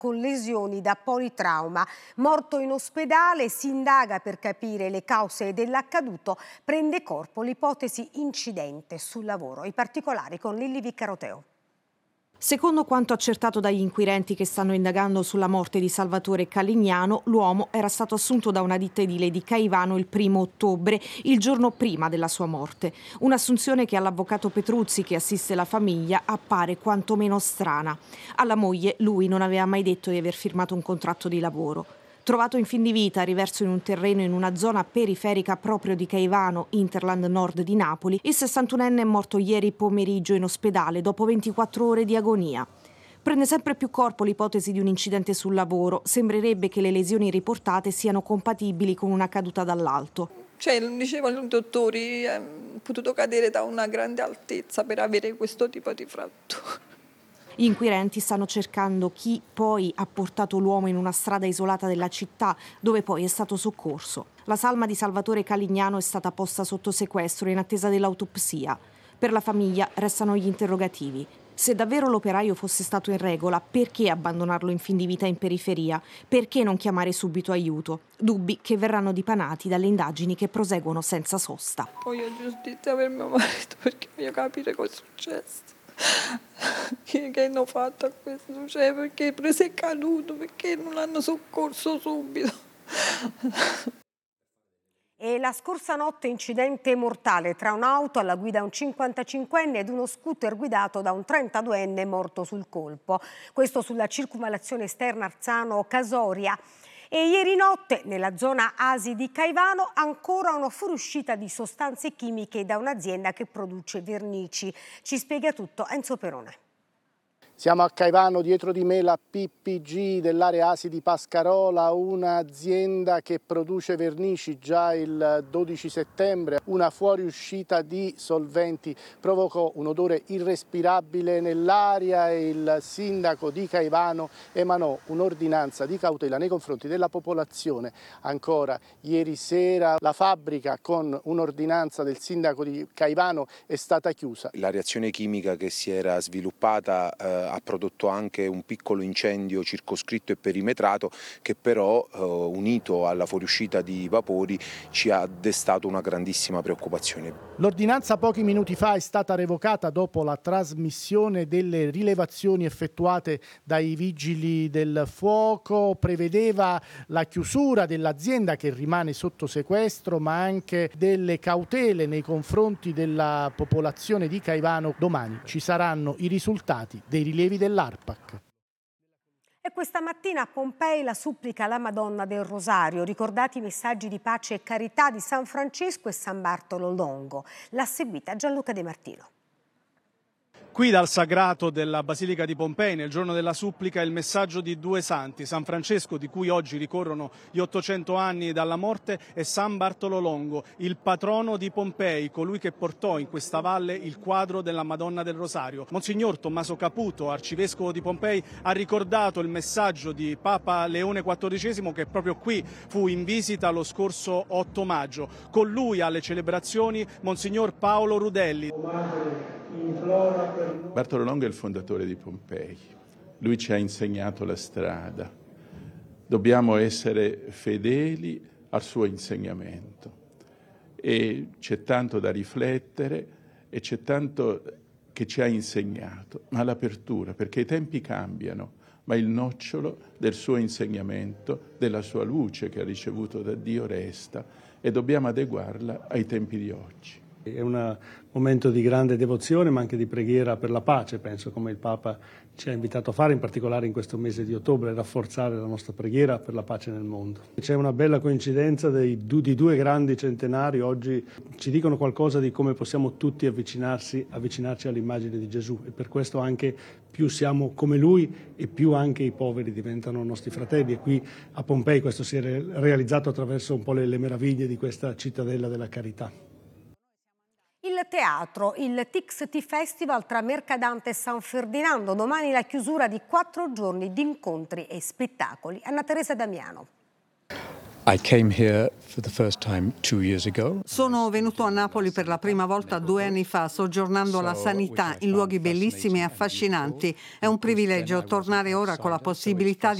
con lesioni da politrauma. Morto in ospedale, si indaga per capire le cause dell'accaduto, prende corpo l'ipotesi incidente sul lavoro. I particolari con Lilli Viccaroteo. Secondo quanto accertato dagli inquirenti che stanno indagando sulla morte di Salvatore Calignano, l'uomo era stato assunto da una ditta edile di Caivano il 1° ottobre, il giorno prima della sua morte. Un'assunzione che all'avvocato Petruzzi, che assiste la famiglia, appare quantomeno strana. Alla moglie lui non aveva mai detto di aver firmato un contratto di lavoro. Trovato in fin di vita, riverso in un terreno in una zona periferica proprio di Caivano, Interland Nord di Napoli, il 61enne è morto ieri pomeriggio in ospedale dopo 24 ore di agonia. Prende sempre più corpo l'ipotesi di un incidente sul lavoro. Sembrerebbe che le lesioni riportate siano compatibili con una caduta dall'alto. Dicevano i dottori, è potuto cadere da una grande altezza per avere questo tipo di frattura. Gli inquirenti stanno cercando chi poi ha portato l'uomo in una strada isolata della città, dove poi è stato soccorso. La salma di Salvatore Calignano è stata posta sotto sequestro in attesa dell'autopsia. Per la famiglia restano gli interrogativi. Se davvero l'operaio fosse stato in regola, perché abbandonarlo in fin di vita in periferia? Perché non chiamare subito aiuto? Dubbi che verranno dipanati dalle indagini che proseguono senza sosta. Voglio giustizia per mio marito, perché voglio capire cosa è successo. Che hanno fatto a questo? Perché preso è caduto, perché non l'hanno soccorso subito. E la scorsa notte incidente mortale tra un'auto alla guida un 55enne ed uno scooter guidato da un 32enne morto sul colpo. Questo sulla circumvallazione esterna Arzano-Casoria. E ieri notte nella zona Asi di Caivano ancora una fuoriuscita di sostanze chimiche da un'azienda che produce vernici. Ci spiega tutto Enzo Perone. Siamo a Caivano, dietro di me la PPG dell'area Asi di Pascarola, un'azienda che produce vernici. Già il 12 settembre una fuoriuscita di solventi provocò un odore irrespirabile nell'aria e il sindaco di Caivano emanò un'ordinanza di cautela nei confronti della popolazione. Ancora ieri sera la fabbrica, con un'ordinanza del sindaco di Caivano, è stata chiusa. La reazione chimica che si era sviluppata ha prodotto anche un piccolo incendio circoscritto e perimetrato che però, unito alla fuoriuscita di vapori, ci ha destato una grandissima preoccupazione. L'ordinanza pochi minuti fa è stata revocata dopo la trasmissione delle rilevazioni effettuate dai vigili del fuoco. Prevedeva la chiusura dell'azienda, che rimane sotto sequestro, ma anche delle cautele nei confronti della popolazione di Caivano. Domani ci saranno i risultati dei rilievi dell'ARPAC. E questa mattina a Pompei la supplica alla Madonna del Rosario, ricordati i messaggi di pace e carità di San Francesco e San Bartolo Longo. L'ha seguita Gianluca De Martino. Qui dal sagrato della Basilica di Pompei, nel giorno della supplica, il messaggio di due santi, San Francesco, di cui oggi ricorrono gli 800 anni dalla morte, e San Bartolo Longo, il patrono di Pompei, colui che portò in questa valle il quadro della Madonna del Rosario. Monsignor Tommaso Caputo, arcivescovo di Pompei, ha ricordato il messaggio di Papa Leone XIV, che proprio qui fu in visita lo scorso 8 maggio. Con lui alle celebrazioni Monsignor Paolo Rudelli. Bartolo Longo è il fondatore di Pompei, lui ci ha insegnato la strada, dobbiamo essere fedeli al suo insegnamento e c'è tanto da riflettere e c'è tanto che ci ha insegnato, ma l'apertura, perché i tempi cambiano, ma il nocciolo del suo insegnamento, della sua luce che ha ricevuto da Dio resta e dobbiamo adeguarla ai tempi di oggi. È un momento di grande devozione, ma anche di preghiera per la pace, penso, come il Papa ci ha invitato a fare, in particolare in questo mese di ottobre, rafforzare la nostra preghiera per la pace nel mondo. C'è una bella coincidenza di due grandi centenari, oggi ci dicono qualcosa di come possiamo tutti avvicinarci all'immagine di Gesù, e per questo anche più siamo come Lui e più anche i poveri diventano nostri fratelli, e qui a Pompei questo si è realizzato attraverso un po' le meraviglie di questa cittadella della carità. Il teatro, il TXT Festival tra Mercadante e San Ferdinando. Domani la chiusura di 4 giorni di incontri e spettacoli. Anna Teresa Damiano. I came here for the first time 2 years ago. Sono venuto a Napoli per la prima volta 2 anni fa, soggiornando la sanità in luoghi bellissimi e affascinanti. È un privilegio tornare ora con la possibilità di